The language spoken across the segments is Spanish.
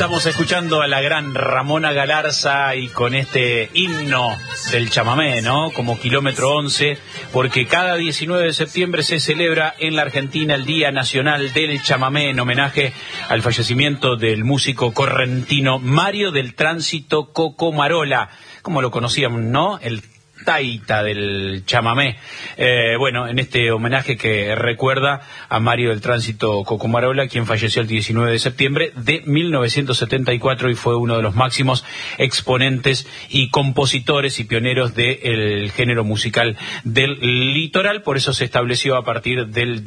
Estamos escuchando a la gran Ramona Galarza y con este himno del chamamé, ¿no? Como kilómetro 11, porque cada 19 de septiembre se celebra en la Argentina el Día Nacional del Chamamé en homenaje al fallecimiento del músico correntino Mario del Tránsito Cocomarola, como lo conocían, ¿no? El taita del chamamé. Bueno, en este homenaje que recuerda a Mario del Tránsito Cocomarola, quien falleció el 19 de septiembre de 1974 y fue uno de los máximos exponentes y compositores y pioneros del género musical del litoral. Por eso se estableció a partir del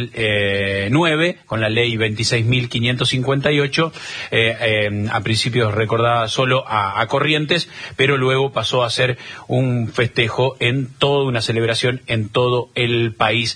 2009 con la ley 26.558. A principios recordaba solo a Corrientes, pero luego pasó a ser un festejo en toda una celebración en todo el país.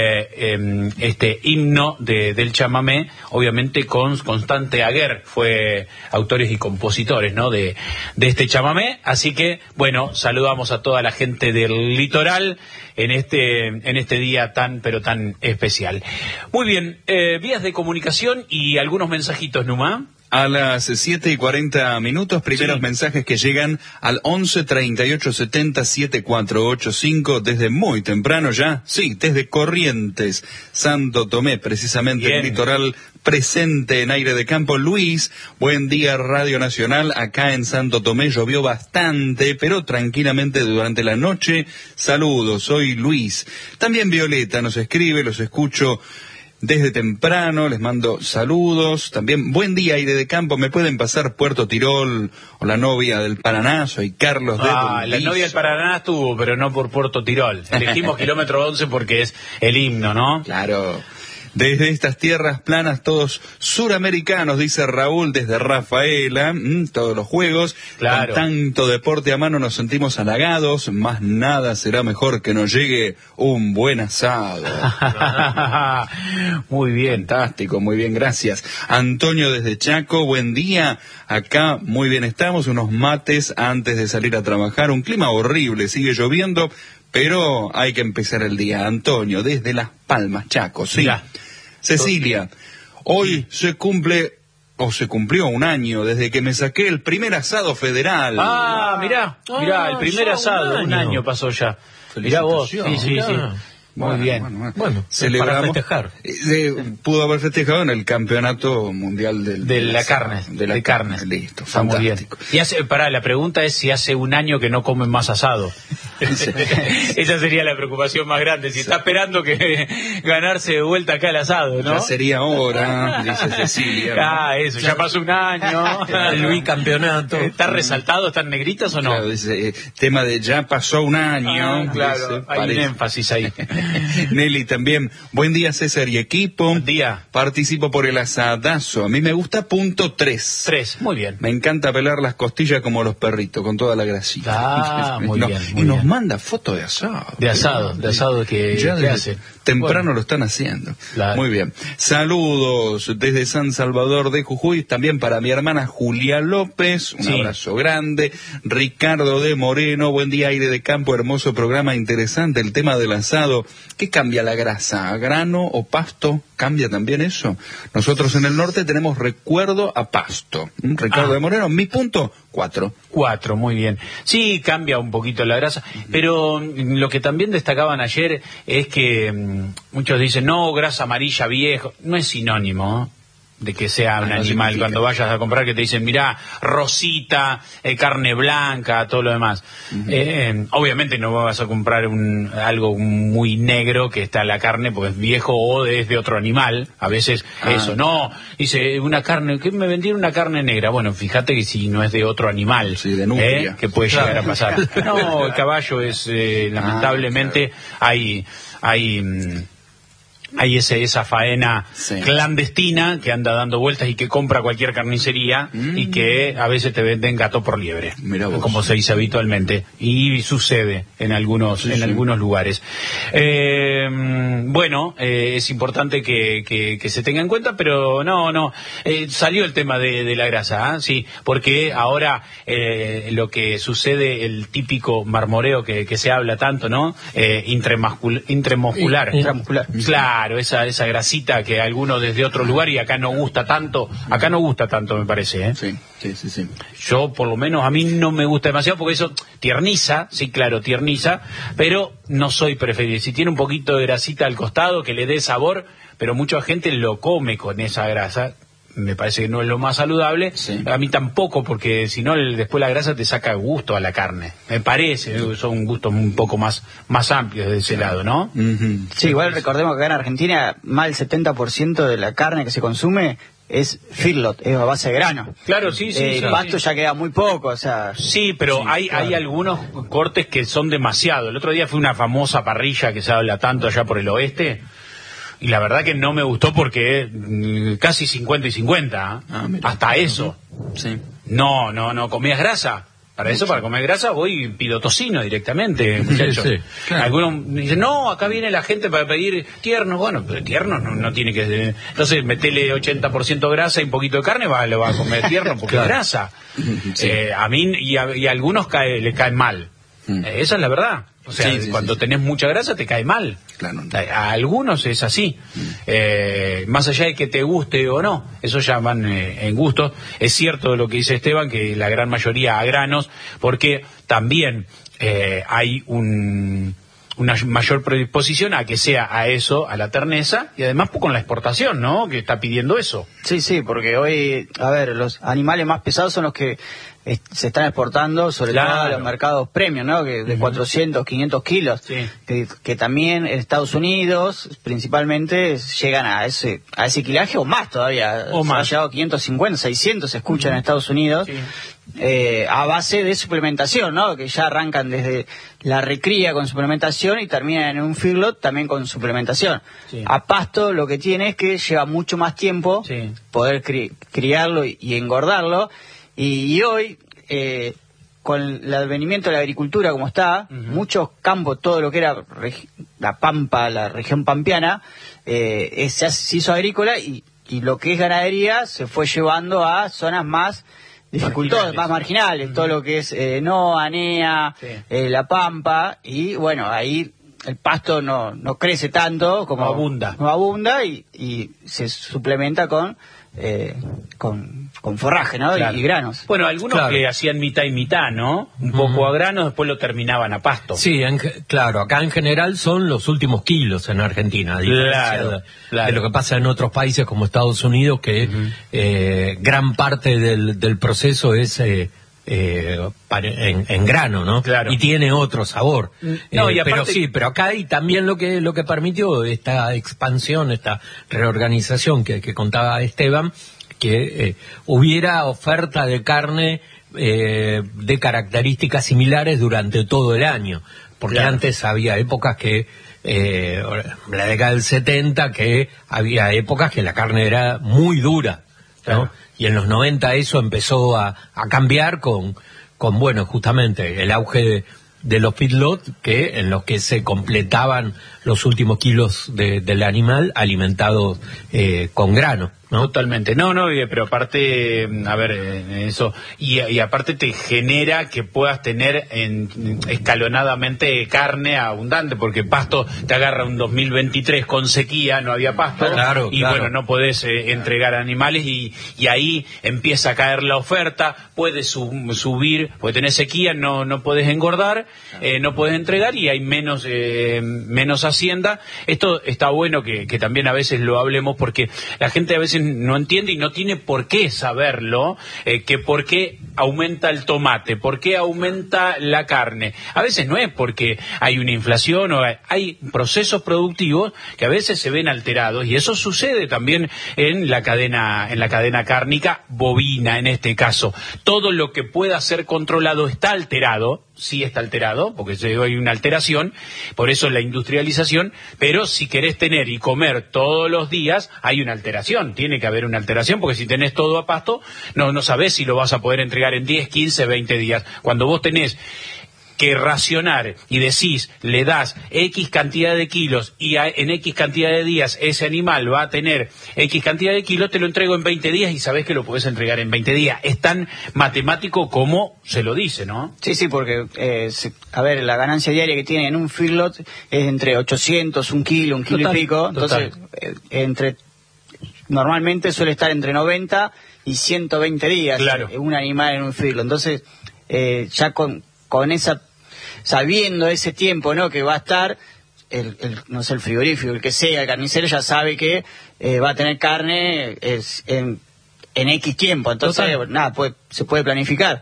Este himno del chamamé, obviamente con Constante Aguer, fue autores y compositores, ¿no? de este chamamé. Así que, bueno, saludamos a toda la gente del litoral en este día tan, pero tan especial. Muy bien, vías de comunicación y algunos mensajitos, Numa. A las 7:40, primeros mensajes que llegan al 11 38 70 7485 desde muy temprano ya, sí, desde Corrientes, Santo Tomé, precisamente. Bien. El litoral presente en aire de campo. Luis, buen día Radio Nacional, acá en Santo Tomé llovió bastante, pero tranquilamente durante la noche. Saludos, soy Luis. También Violeta nos escribe, los escucho desde temprano, les mando saludos. También, buen día, aire de campo, ¿me pueden pasar Puerto Tirol o la novia del Paraná? Soy Carlos de La novia del Paraná estuvo, pero no por Puerto Tirol. Elegimos kilómetro 11 porque es el himno, ¿no? Claro. Desde estas tierras planas, todos suramericanos, dice Raúl, desde Rafaela, todos los juegos, claro. Con tanto deporte a mano nos sentimos halagados, más nada será mejor que nos llegue un buen asado. Muy bien. Fantástico, muy bien, gracias. Antonio desde Chaco, buen día, acá muy bien estamos, unos mates antes de salir a trabajar, un clima horrible, sigue lloviendo, pero hay que empezar el día. Antonio, desde Las Palmas, Chaco, sí. Mirá. Cecilia, hoy se cumplió un año desde que me saqué el primer asado federal. Mirá, el primer asado, un año pasó ya. Mirá vos, sí. Muy bien. Bueno, celebramos. Para festejar. Pudo haber festejado en el campeonato mundial de la carne. Listo, está fantástico. Muy bien. Y la pregunta es si hace un año que no comen más asado. Esa sería la preocupación más grande. Si está esperando que ganarse de vuelta acá el asado, ¿no? Ya sería hora, dice Cecilia. Eso, ya pasó un año. El bicampeonato. ¿Está resaltado? ¿Están negritas o no? Claro, dice, tema de ya pasó un año. Claro, hay un énfasis ahí. Nelly también, buen día César y equipo. Buen día. Participo por el asadazo, a mí me gusta punto 3. 3, muy bien. Me encanta pelar las costillas como los perritos, con toda la grasita. Muy bien. Y nos manda fotos de asado. De asado que hace. Temprano lo están haciendo. Claro. Muy bien. Saludos desde San Salvador de Jujuy, también para mi hermana Julia López, un abrazo grande. Ricardo de Moreno, buen día aire de campo, hermoso programa, interesante el tema del asado. ¿Qué cambia la grasa? ¿A grano o pasto? ¿Cambia también eso? Nosotros en el norte tenemos recuerdo a pasto. Ricardo de Moreno, mi punto, 4. 4, muy bien. Sí, cambia un poquito la grasa, pero lo que también destacaban ayer es que muchos dicen, no, grasa amarilla viejo, no es sinónimo de que sea un animal. Cuando vayas a comprar que te dicen, mirá, rosita, carne blanca, todo lo demás. Obviamente no vas a comprar algo muy negro que está en la carne porque es viejo o es de otro animal. A veces eso, no, dice, una carne, ¿qué me vendieron una carne negra? Bueno, fíjate que si no es de otro animal, de nutria, que puede llegar a pasar. No, el caballo es, lamentablemente, hay esa faena clandestina que anda dando vueltas y que compra cualquier carnicería y que a veces te venden gato por liebre, como se dice habitualmente, y sucede en algunos lugares. Es importante que se tenga en cuenta, pero no, salió el tema de la grasa, sí, porque ahora lo que sucede, el típico marmoreo que se habla tanto, ¿no? Intramuscular. Claro. Claro, esa grasita que algunos desde otro lugar y acá no gusta tanto, me parece, ¿eh? Sí. Yo, por lo menos, a mí no me gusta demasiado porque eso tierniza, sí, claro, tierniza, pero no soy preferido. Si tiene un poquito de grasita al costado que le dé sabor, pero mucha gente lo come con esa grasa, me parece que no es lo más saludable. Sí. A mí tampoco, porque si no, después la grasa te saca gusto a la carne. Me parece, son gustos un poco más amplios de ese lado, ¿no? Uh-huh. Sí, igual recordemos que acá en Argentina más del 70% de la carne que se consume es feedlot, es a base de grano. Claro, sí. Pasto ya queda muy poco, o sea... Sí, pero hay algunos cortes que son demasiado. El otro día fue una famosa parrilla que se habla tanto allá por el oeste, y la verdad que no me gustó porque casi 50 y 50, hasta eso. Sí. No, ¿comías grasa? Para eso, para comer grasa, voy y pido tocino directamente, muchachos. Sí, claro. Algunos dicen, no, acá viene la gente para pedir tierno. Bueno, pero tierno no tiene que... Entonces, metele 80% grasa y un poquito de carne, lo va a comer tierno porque es grasa. Sí. A mí y a algunos le caen mal. Esa es la verdad. O sea, cuando tenés mucha grasa te cae mal. Claro. A algunos es así. Más allá de que te guste o no, eso ya van en gustos. Es cierto lo que dice Esteban, que la gran mayoría a granos, porque también hay una mayor predisposición a que sea a eso, a la terneza, y además con la exportación, ¿no? Que está pidiendo eso. Sí, porque hoy, a ver, los animales más pesados son los que se están exportando, sobre todo a los mercados premium, ¿no? Que de 400, 500 kilos, que también en Estados Unidos, principalmente, llegan a ese kilaje o más todavía. O más. Ha llegado a 550, 600 se escuchan en Estados Unidos. Sí. A base de suplementación, ¿no? Que ya arrancan desde la recría con suplementación y terminan en un feedlot también con suplementación. Sí. A pasto lo que tiene es que lleva mucho más tiempo poder criarlo y engordarlo. Y hoy, con el advenimiento de la agricultura como está, muchos campos, todo lo que era la Pampa, la región pampeana, se hizo agrícola y lo que es ganadería se fue llevando a zonas más dificultosas, más marginales, todo lo que es NOA, NEA, la Pampa, y bueno, ahí el pasto no crece tanto, como no abunda y se suplementa con forraje, ¿no? Claro. Y granos. Bueno, algunos que hacían mitad y mitad, ¿no? Un poco a granos, después lo terminaban a pasto. Sí, claro, acá en general son los últimos kilos en Argentina, a diferencia de lo que pasa en otros países como Estados Unidos, que gran parte del proceso es en grano, ¿no? Claro. Y tiene otro sabor. No, y aparte... pero acá hay también lo que permitió esta expansión, esta reorganización que contaba Esteban, que hubiera oferta de carne de características similares durante todo el año. Porque antes había épocas que, la década del 70, que había épocas que la carne era muy dura, ¿no? Y en los 90 eso empezó a cambiar con bueno, justamente el auge de los feedlot, en los que se completaban los últimos kilos del animal alimentados con grano, ¿no? Totalmente. No, pero aparte, a ver, eso, y aparte te genera que puedas tener escalonadamente carne abundante, porque pasto te agarra un 2023 con sequía, no había pasto, bueno, no podés entregar animales y ahí empieza a caer la oferta, puedes subir, porque tenés sequía, no podés engordar, no podés entregar y hay menos hacienda. Esto está bueno que también a veces lo hablemos, porque la gente a veces no entiende y no tiene por qué saberlo, que por qué aumenta el tomate, por qué aumenta la carne. A veces no es porque hay una inflación o hay procesos productivos que a veces se ven alterados, y eso sucede también en la cadena cárnica bovina, en este caso. Todo lo que pueda ser controlado está alterado, sí está alterado, porque hay una alteración, por eso la industrialización, pero si querés tener y comer todos los días, hay una alteración, tiene que haber una alteración, porque si tenés todo a pasto, no sabés si lo vas a poder entregar en 10, 15, 20 días. Cuando vos tenés que racionar y decís, le das X cantidad de kilos y en X cantidad de días ese animal va a tener X cantidad de kilos, te lo entrego en 20 días y sabés que lo podés entregar en 20 días. Es tan matemático como se lo dice, ¿no? Sí, porque, a ver, la ganancia diaria que tiene en un feedlot es entre 800, un kilo y pico. Entonces, normalmente suele estar entre 90 y 120 días, claro, un animal en un feedlot. Entonces, ya con esa, sabiendo ese tiempo, ¿no?, que va a estar no sé, el frigorífico, el que sea, el carnicero ya sabe que va a tener carne en X tiempo. Entonces, nada, se puede planificar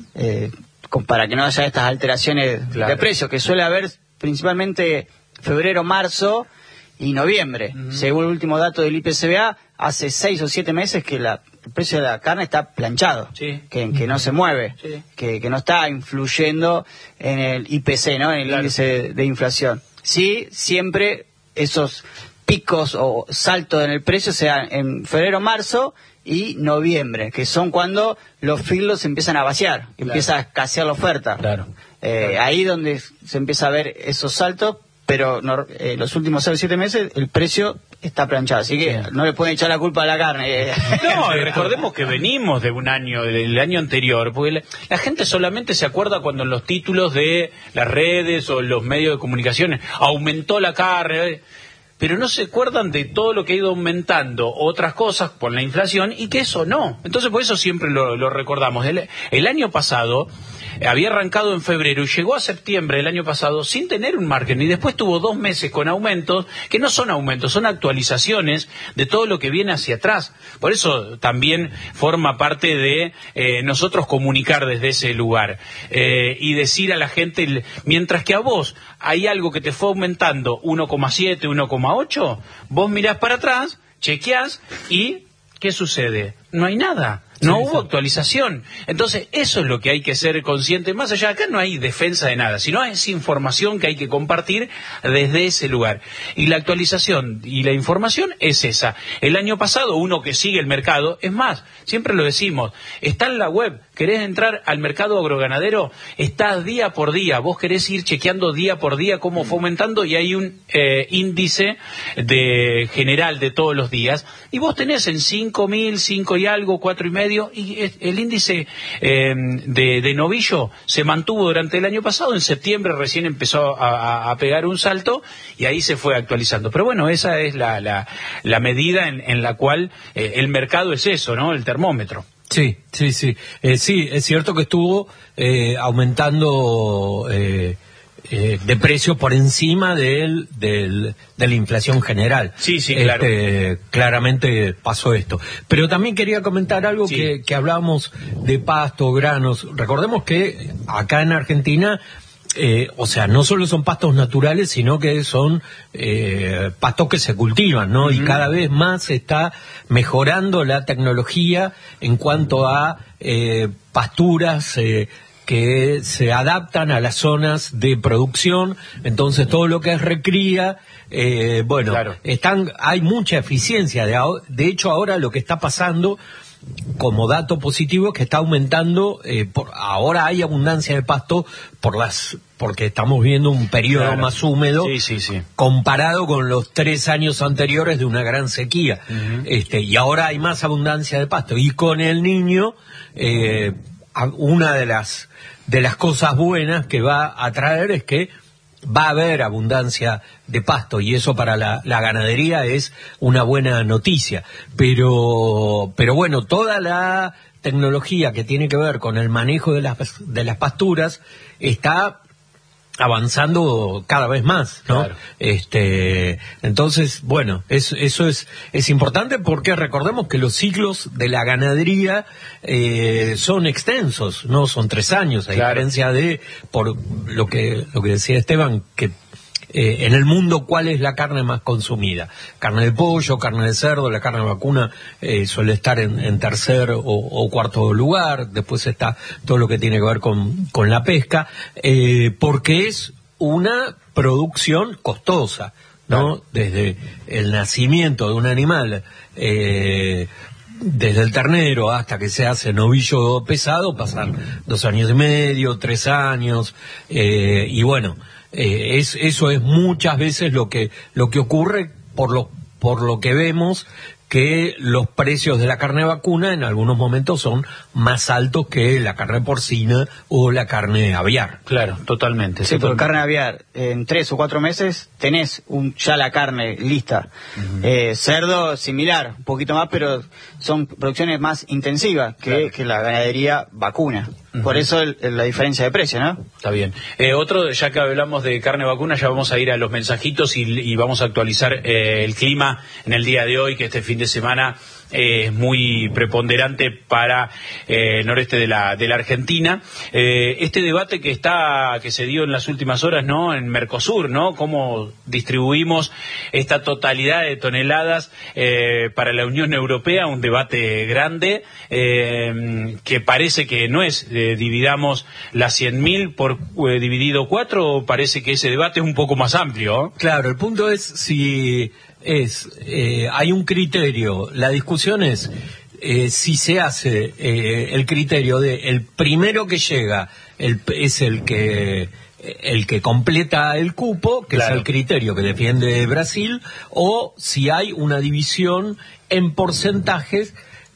para que no haya estas alteraciones de precios, que suele haber principalmente febrero, marzo y noviembre. Según el último dato del IPCBA, hace 6 o 7 meses que el precio de la carne está planchado, que no se mueve, que no está influyendo en el IPC, ¿no?, en el índice de inflación. Sí, siempre esos picos o saltos en el precio se dan en febrero, marzo y noviembre, que son cuando los feedlots se empiezan a vaciar, empieza a escasear la oferta. Ahí donde se empieza a ver esos saltos, pero los últimos 6 o 7 meses el precio está planchado, así que no le pueden echar la culpa a la carne. No, recordemos que venimos de un año, del año anterior, porque la gente solamente se acuerda cuando en los títulos de las redes o los medios de comunicación aumentó la carne, pero no se acuerdan de todo lo que ha ido aumentando otras cosas por la inflación y que eso no. Entonces por eso siempre lo recordamos. El año pasado había arrancado en febrero y llegó a septiembre del año pasado sin tener un margen, y después tuvo 2 meses con aumentos, que no son aumentos, son actualizaciones de todo lo que viene hacia atrás. Por eso también forma parte de nosotros comunicar desde ese lugar y decir a la gente, mientras que a vos hay algo que te fue aumentando 1,7, 1,8, vos mirás para atrás, chequeás y ¿qué sucede? No hay nada. No hubo actualización. Entonces, eso es lo que hay que ser consciente. Más allá, acá no hay defensa de nada, sino es información que hay que compartir desde ese lugar. Y la actualización y la información es esa. El año pasado, uno que sigue el mercado, es más, siempre lo decimos, está en la web, querés entrar al mercado agroganadero, está día por día, vos querés ir chequeando día por día cómo fue aumentando, y hay un índice general de todos los días, y vos tenés en 5.000, 5 y algo, 4,5, y el índice de novillo se mantuvo durante el año pasado. En septiembre recién empezó a pegar un salto y ahí se fue actualizando. Pero bueno, esa es la medida en la cual el mercado es eso, ¿no? El termómetro. Sí, es cierto que estuvo aumentando de precio por encima de la inflación general. Sí, claro. Claramente pasó esto. Pero también quería comentar algo que hablábamos de pasto, granos. Recordemos que acá en Argentina, no solo son pastos naturales, sino que son pastos que se cultivan, ¿no? Y cada vez más se está mejorando la tecnología en cuanto a pasturas que se adaptan a las zonas de producción. Entonces todo lo que es recría, claro, hay mucha eficiencia. De hecho, ahora lo que está pasando como dato positivo es que está aumentando, ahora hay abundancia de pasto porque estamos viendo un periodo más húmedo, comparado con los 3 años anteriores de una gran sequía. Y ahora hay más abundancia de pasto, y con el Niño, una de las cosas buenas que va a traer es que va a haber abundancia de pasto, y eso para la ganadería es una buena noticia. Pero bueno, toda la tecnología que tiene que ver con el manejo de las pasturas está avanzando cada vez más, ¿no? Claro. Entonces, bueno, eso es importante, porque recordemos que los ciclos de la ganadería son extensos, no son 3 años, a diferencia de, por lo que decía Esteban, que en el mundo, ¿cuál es la carne más consumida? Carne de pollo, carne de cerdo. La carne de vacuna suele estar en tercer o cuarto lugar. Después está todo lo que tiene que ver con la pesca, porque es una producción costosa, ¿no? Desde el nacimiento de un animal desde el ternero hasta que se hace novillo pesado pasan 2 años y medio, 3 años, y bueno, eso es muchas veces lo que ocurre por lo que vemos, que los precios de la carne vacuna en algunos momentos son más altos que la carne porcina o la carne aviar. Claro, totalmente. Sí, porque carne aviar, en 3 o 4 meses tenés ya la carne lista. Cerdo, similar, un poquito más, pero son producciones más intensivas que la ganadería vacuna. Por eso la diferencia de precio, ¿no? Está bien. Otro, ya que hablamos de carne vacuna, ya vamos a ir a los mensajitos y vamos a actualizar el clima en el día de hoy, que este fin de semana es muy preponderante para el noreste de la Argentina. Este debate que se dio en las últimas horas, ¿no? En Mercosur, ¿no? Cómo distribuimos esta totalidad de toneladas para la Unión Europea, un debate grande que parece que no es dividamos las 100.000 por dividido 4, parece que ese debate es un poco más amplio. Claro, el punto es si hay un criterio, la discusión es si se hace el criterio de el primero que llega es el que completa el cupo, que es el criterio que defiende Brasil, o si hay una división en porcentajes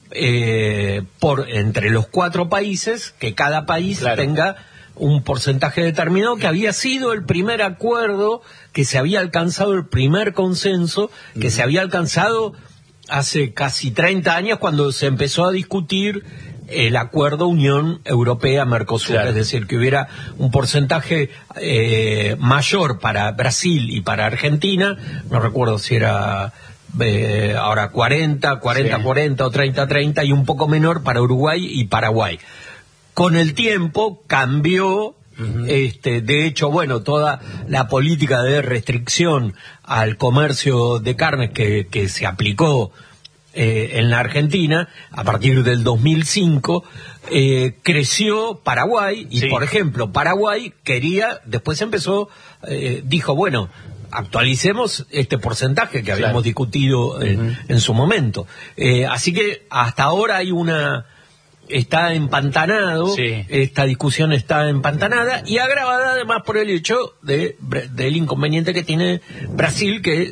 entre los 4 países, que cada país tenga un porcentaje determinado, que había sido el primer acuerdo que se había alcanzado, el primer consenso que se había alcanzado hace casi 30 años, cuando se empezó a discutir el acuerdo Unión Europea-Mercosur, es decir, que hubiera un porcentaje mayor para Brasil y para Argentina, no recuerdo si era ahora 40 o 30-30, y un poco menor para Uruguay y Paraguay. Con el tiempo cambió, de hecho, bueno, toda la política de restricción al comercio de carnes que se aplicó en la Argentina a partir del 2005, creció Paraguay y, por ejemplo, Paraguay después dijo, bueno, actualicemos este porcentaje que habíamos discutido en su momento. Así que hasta ahora está empantanado, esta discusión está empantanada y agravada además por el hecho del inconveniente que tiene Brasil, que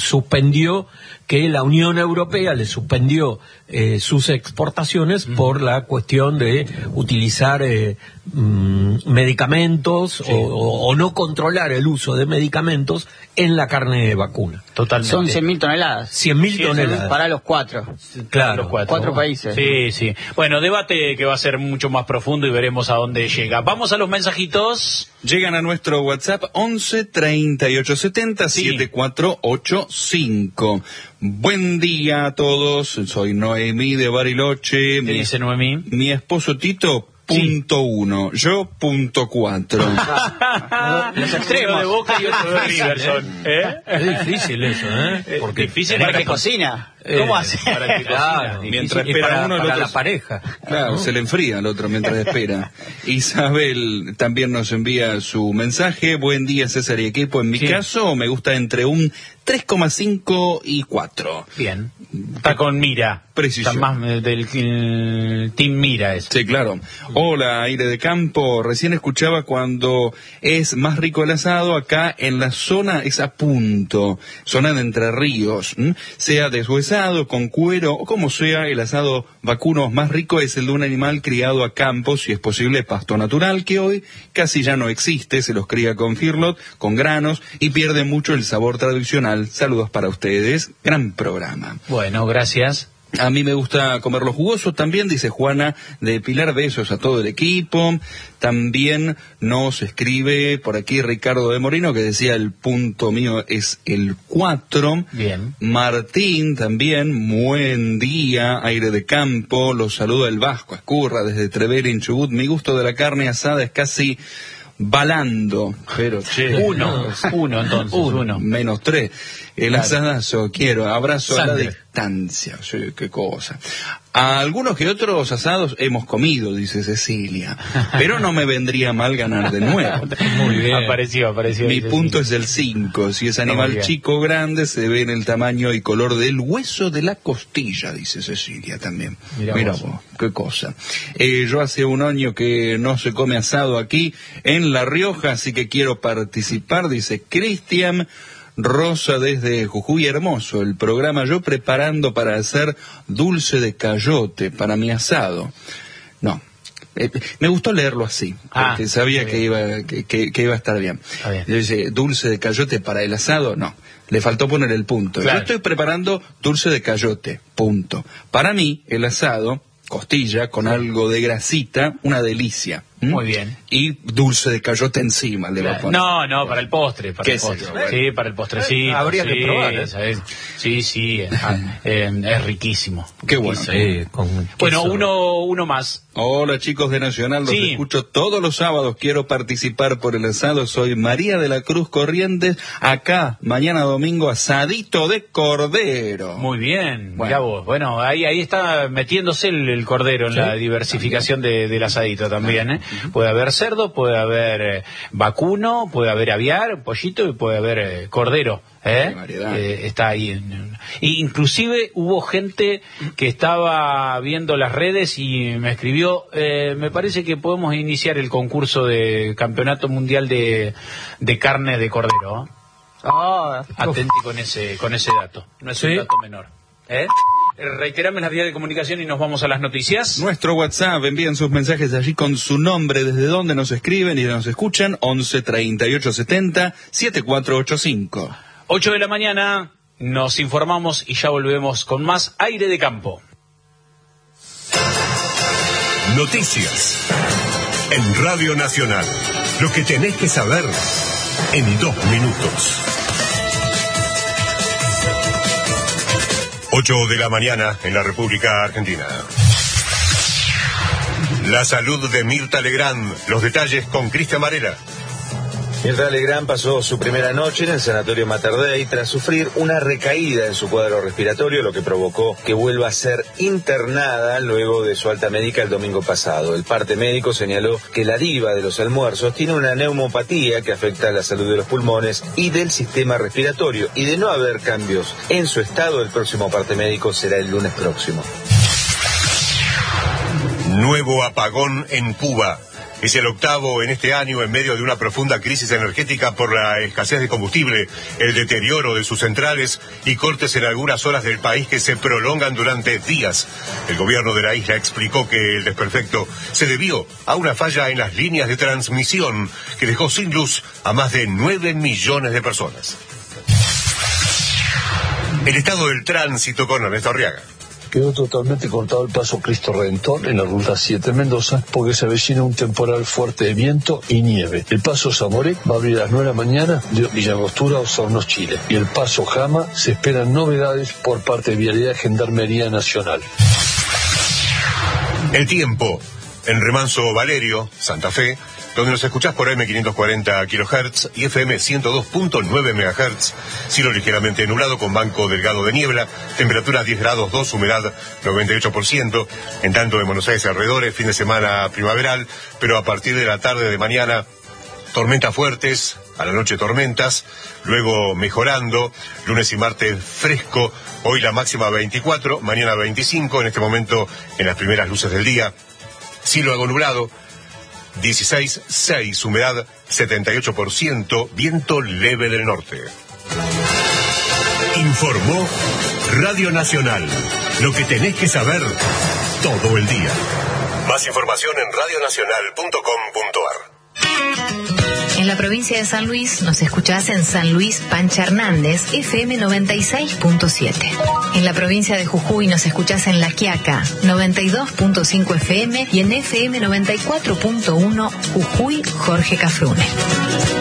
la Unión Europea le suspendió sus exportaciones por la cuestión de utilizar medicamentos o no controlar el uso de medicamentos en la carne vacuna. Totalmente. Son 100.000 toneladas. 100.000 toneladas. Para los 4. Claro. Los 4 países. Sí. Bueno, debate que va a ser mucho más profundo y veremos a dónde llega. Vamos a los mensajitos. Llegan a nuestro WhatsApp 11 38 70 7485. Buen día a todos. Soy Noemí de Bariloche. ¿Qué dice Noemí? Mi esposo Tito, punto 1, yo punto 4. Los extremos de Boca y otro de River son. Es difícil eso, Porque difícil para que cocina. ¿Cómo hace? Claro, mientras espera uno, para la pareja. Claro, se le enfría al otro mientras espera. Isabel también nos envía su mensaje. Buen día, César y equipo. En mi caso, me gusta entre un 3,5 y 4. Bien. Está con Mira. Precisión. Está más del Team Mira ese. Sí, claro. Hola, Aire de Campo. Recién escuchaba cuando es más rico el asado. Acá en la zona es a punto. Zona de Entre Ríos. Sea deshuesado, con cuero o como sea, el asado vacuno más rico es el de un animal criado a campo, si es posible pasto natural, que hoy casi ya no existe. Se los cría con feedlot, con granos, y pierde mucho el sabor tradicional. Saludos para ustedes. Gran programa. Bueno, gracias. A mí me gusta comerlo jugoso también, dice Juana de Pilar. Besos a todo el equipo. También nos escribe por aquí Ricardo de Moreno, que decía el punto mío es el 4. Bien. Martín también, buen día, Aire de Campo. Los saluda el Vasco Escurra desde Trevelin, Chubut. Mi gusto de la carne asada es casi balando, pero uno menos 3. El asadazo quiero, abrazo a la distancia. Sí, qué cosa. A algunos que otros asados hemos comido, dice Cecilia, pero no me vendría mal ganar de nuevo. Muy bien. Apareció. Mi punto es el 5. Si es animal chico o grande, se ve en el tamaño y color del hueso de la costilla, dice Cecilia también. Mira vos, qué cosa. Yo hace un año que no se come asado aquí en La Rioja, así que quiero participar, dice Cristian. Rosa desde Jujuy, hermoso el programa, yo preparando para hacer dulce de cayote para mi asado. No, me gustó leerlo así, porque sabía que iba a estar bien. Yo dice, dulce de cayote para el asado, no, le faltó poner el punto. Claro. Yo estoy preparando dulce de cayote, punto. Para mí, el asado, costilla con algo de grasita, una delicia. Muy bien. Y dulce de cayote encima le va a poner. No, para el postre. Sí, para el postrecito. Habría que probar. Sí, es riquísimo. Qué bueno. Sí, bueno, uno más. Hola chicos de Nacional, los escucho todos los sábados, quiero participar por el asado, soy María de la Cruz Corrientes, acá, mañana domingo, asadito de cordero. Muy bien, mirá vos. Bueno, ahí está metiéndose el cordero en la diversificación del asadito también, Puede haber cerdo, puede haber vacuno, puede haber aviar, pollito y puede haber cordero. Está ahí. Inclusive hubo gente que estaba viendo las redes y me escribió, me parece que podemos iniciar el concurso de campeonato mundial de carne de cordero. Atenti con ese dato, no es un dato menor. Reiterame las vías de comunicación y nos vamos a las noticias. Nuestro WhatsApp, envíen sus mensajes allí con su nombre, desde donde nos escriben y nos escuchan, 11 38 70 7485. 8 de la mañana, nos informamos y ya volvemos con más Aire de Campo. Noticias en Radio Nacional. Lo que tenés que saber en 2 minutos. 8 de la mañana en la República Argentina. La salud de Mirta Legrand. Los detalles con Cristian Varela. Mirta Legrand pasó su primera noche en el Sanatorio Mater Dei tras sufrir una recaída en su cuadro respiratorio, lo que provocó que vuelva a ser internada luego de su alta médica el domingo pasado. El parte médico señaló que la diva de los almuerzos tiene una neumopatía que afecta a la salud de los pulmones y del sistema respiratorio, y de no haber cambios en su estado, el próximo parte médico será el lunes próximo. Nuevo apagón en Cuba. Es el 8º en este año en medio de una profunda crisis energética por la escasez de combustible, el deterioro de sus centrales y cortes en algunas zonas del país que se prolongan durante días. El gobierno de la isla explicó que el desperfecto se debió a una falla en las líneas de transmisión que dejó sin luz a más de 9 millones de personas. El estado del tránsito con Ernesto Arriaga. Quedó totalmente cortado el paso Cristo Redentor en la ruta 7 Mendoza porque se avecina un temporal fuerte de viento y nieve. El paso Zamoré va a abrir a las 9 de la mañana de Villa Angostura a Osornos, Chile. Y el paso Jama se esperan novedades por parte de Vialidad Gendarmería Nacional. El tiempo en Remanso Valerio, Santa Fe, donde nos escuchás por AM540 kHz y FM 102.9 MHz, cielo ligeramente nublado con banco delgado de niebla, temperatura 10 grados 2, humedad 98%, en tanto en Buenos Aires alrededores, fin de semana primaveral, pero a partir de la tarde de mañana, tormentas fuertes, a la noche tormentas, luego mejorando, lunes y martes fresco, hoy la máxima 24, mañana 25, en este momento en las primeras luces del día, cielo algo nublado, 16,6, humedad 78%, viento leve del norte. Informó Radio Nacional. Lo que tenés que saber todo el día. Más información en radionacional.com.ar. En la provincia de San Luis nos escuchás en San Luis Pancha Hernández, FM 96.7. En la provincia de Jujuy nos escuchás en La Quiaca, 92.5 FM y en FM 94.1 Jujuy Jorge Cafrune.